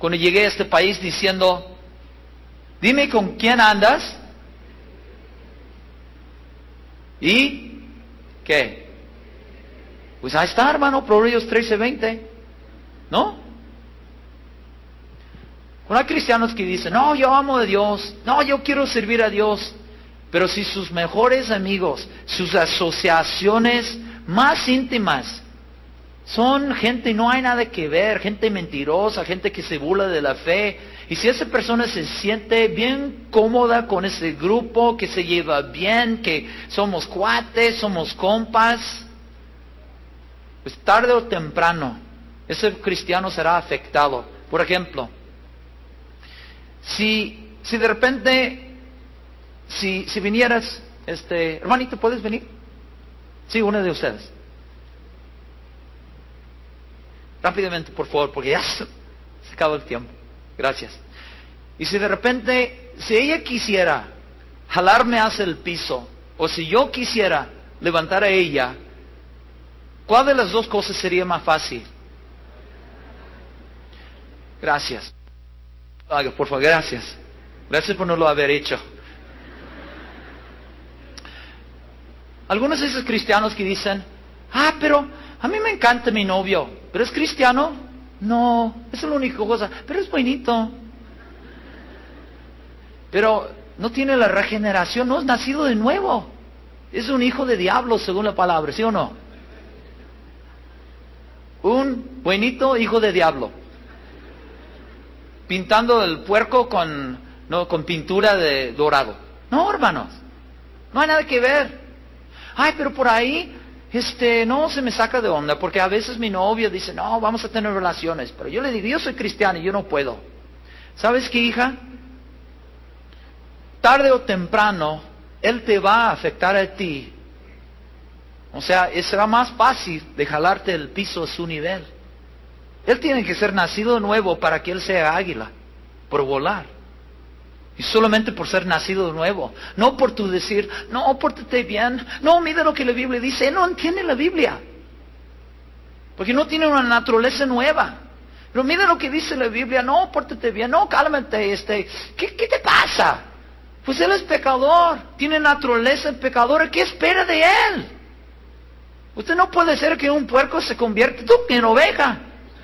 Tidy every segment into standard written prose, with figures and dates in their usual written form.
cuando llegué a este país diciendo, dime con quién andas. ¿Y qué? Pues ahí está, hermano, Proverbios 13:20. ¿No? Cuando hay cristianos que dicen, no, yo amo a Dios, no, yo quiero servir a Dios. Pero si sus mejores amigos, sus asociaciones más íntimas, son gente, no hay nada que ver, gente mentirosa, gente que se burla de la fe. Y si esa persona se siente bien cómoda con ese grupo, que se lleva bien, que somos cuates, somos compas, pues tarde o temprano, ese cristiano será afectado. Por ejemplo, si de repente, si vinieras, hermanito, ¿puedes venir? Sí, uno de ustedes. Rápidamente, por favor, porque ya se acabó el tiempo. Gracias. Y si de repente, si ella quisiera jalarme hacia el piso, o si yo quisiera levantar a ella, ¿cuál de las dos cosas sería más fácil? Gracias. Por favor, gracias. Gracias por no lo haber hecho. Algunos de esos cristianos que dicen, pero a mí me encanta mi novio, ¿pero es cristiano? No, esa es la única cosa, pero es bonito. Pero no tiene la regeneración, no es nacido de nuevo. Es un hijo de diablo según la palabra, ¿sí o no? Un buenito hijo de diablo. Pintando el puerco con pintura de dorado. No, hermanos, no hay nada que ver. Pero por ahí, no se me saca de onda, porque a veces mi novia dice, no, vamos a tener relaciones, pero yo le digo, yo soy cristiano y yo no puedo. ¿Sabes qué, hija? Tarde o temprano, él te va a afectar a ti. O sea, será más fácil de jalarte el piso a su nivel. Él tiene que ser nacido de nuevo para que él sea águila, por volar. Y solamente por ser nacido de nuevo. No por tu decir, no, pórtate bien. No, mira lo que la Biblia dice. Él no entiende la Biblia. Porque no tiene una naturaleza nueva. Pero mira lo que dice la Biblia. No, pórtate bien. No, cálmate. ¿Qué te pasa? Pues él es pecador. Tiene naturaleza pecadora. ¿Qué espera de él? Usted no puede ser que un puerco se convierta en oveja.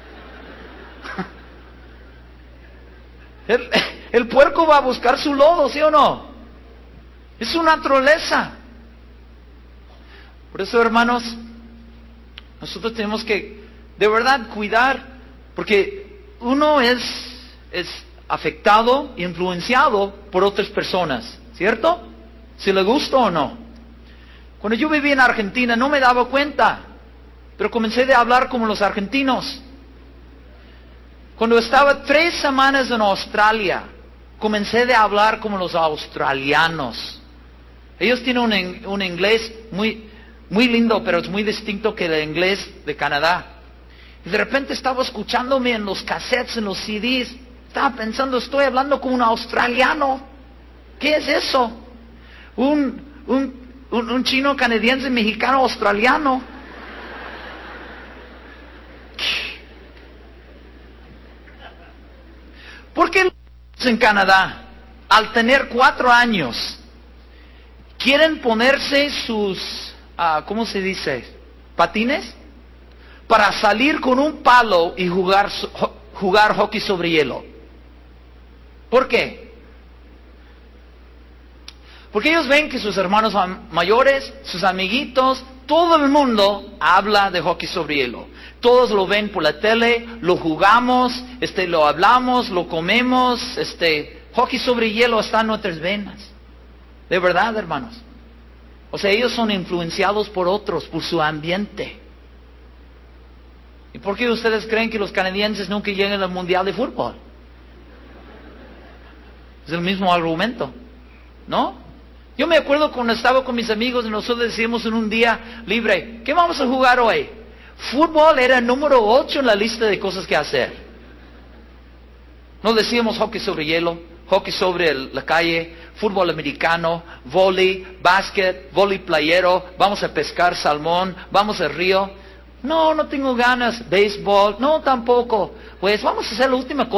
El puerco va a buscar su lodo, ¿sí o no? Es su naturaleza. Por eso, hermanos, nosotros tenemos que de verdad cuidar, porque uno es afectado, influenciado por otras personas, ¿cierto? Si le gusta o no. Cuando yo vivía en Argentina no me daba cuenta, pero comencé a hablar como los argentinos. Cuando estaba 3 semanas en Australia, comencé a hablar como los australianos. Ellos tienen un inglés muy lindo, pero es muy distinto que el inglés de Canadá. Y de repente estaba escuchándome en los cassettes, en los CDs. Estaba pensando, estoy hablando con un australiano. ¿Qué es eso? Un chino canadiense, mexicano, australiano. ¿Por qué en Canadá, al tener 4 años, quieren ponerse sus, ¿cómo se dice? ¿Patines? Para salir con un palo y jugar hockey sobre hielo. ¿Por qué? Porque ellos ven que sus hermanos mayores, sus amiguitos, todo el mundo habla de hockey sobre hielo. Todos lo ven por la tele, lo jugamos, lo hablamos, lo comemos, hockey sobre hielo está en nuestras venas. De verdad, hermanos. O sea, ellos son influenciados por otros, por su ambiente. ¿Y por qué ustedes creen que los canadienses nunca llegan al Mundial de Fútbol? Es el mismo argumento, ¿no? Yo me acuerdo cuando estaba con mis amigos y nosotros decíamos en un día libre, ¿qué vamos a jugar hoy? Fútbol era el número 8 en la lista de cosas que hacer. No decíamos hockey sobre hielo, hockey sobre la calle, fútbol americano, vóley, básquet, vóley playero, vamos a pescar salmón, vamos al río. No tengo ganas. Béisbol, no tampoco. Pues vamos a hacer la última cosa.